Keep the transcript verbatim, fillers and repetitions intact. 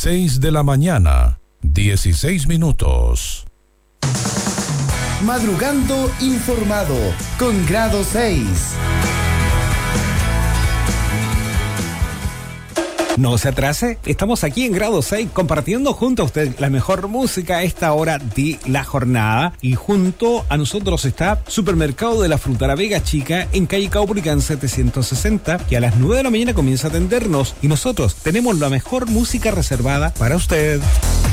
seis de la mañana, dieciséis minutos. Madrugando informado con Grado seis. No se atrase, estamos aquí en Grado seis compartiendo junto a usted la mejor música a esta hora de la jornada, y junto a nosotros está Supermercado de la Fruta La Vega Chica en calle Caupolicán setecientos sesenta, que a las nueve de la mañana comienza a atendernos, y nosotros tenemos la mejor música reservada para usted.